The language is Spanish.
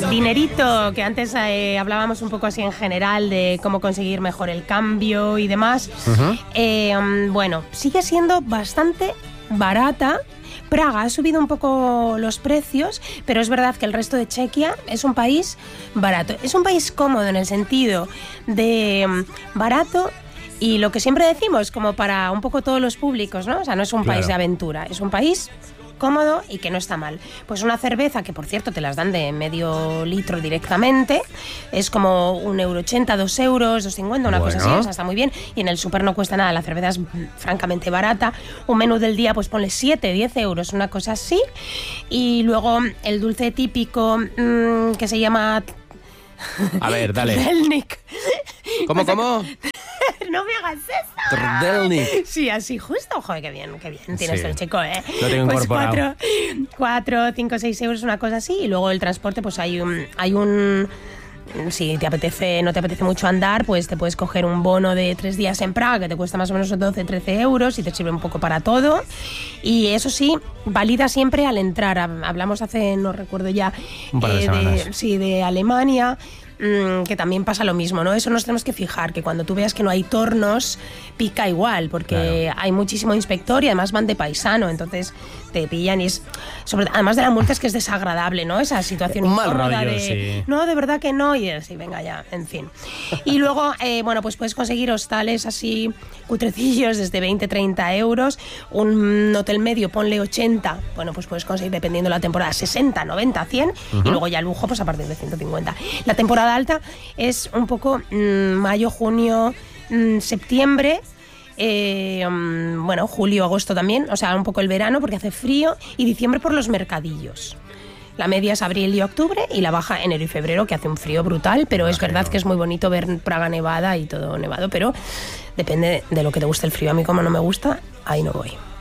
dinerito, que antes hablábamos un poco así en general de cómo conseguir mejor el cambio y demás. Bueno, sigue siendo bastante barata. Praga ha subido un poco los precios, pero es verdad que el resto de Chequia es un país barato. Es un país cómodo en el sentido de barato y lo que siempre decimos, como para un poco todos los públicos, ¿no? O sea, no es un país de aventura, es un país cómodo y que no está mal. Pues una cerveza, que por cierto te las dan de medio litro directamente, es como €1,80, €2, €2,50, una cosa así, o sea, está muy bien. Y en el súper no cuesta nada, la cerveza es francamente barata. Un menú del día, pues ponle 7, 10 euros, una cosa así. Y luego el dulce típico que se llama... A ver, dale. Trdelnik. ¿Cómo? No me hagas eso. Trdelnik. Sí, así justo. Joder, qué bien tienes el chico, ¿eh? Lo tengo pues incorporado. 4, 5, 6 euros, una cosa así. Y luego el transporte, pues hay un si no te apetece mucho andar, pues te puedes coger un bono de 3 días en Praga que te cuesta más o menos 12, 13 euros y te sirve un poco para todo. Y eso sí, valida siempre al entrar. Hablamos hace, no recuerdo ya, un par de semanas. de Alemania, que también pasa lo mismo, ¿no? Eso nos tenemos que fijar, que cuando tú veas que no hay tornos, pica igual, porque hay muchísimo inspector y además van de paisano, entonces te pillan y es... además de la multa es que es desagradable, ¿no? Esa situación un mal incómoda rollo, de... sí. No, de verdad que no, y así, venga ya, en fin. Y luego, bueno, pues puedes conseguir hostales así cutrecillos desde 20, 30 euros, un hotel medio, ponle 80, bueno, pues puedes conseguir, dependiendo de la temporada, 60, 90, 100, y luego ya lujo, pues a partir de 150. La temporada alta es un poco mayo, junio, septiembre, bueno, julio, agosto también, o sea, un poco el verano porque hace frío, y diciembre por los mercadillos. La media es abril y octubre y la baja enero y febrero, que hace un frío brutal, pero es verdad que es muy bonito ver Praga nevada y todo nevado, pero depende de lo que te guste el frío. A mí, como no me gusta, ahí no voy.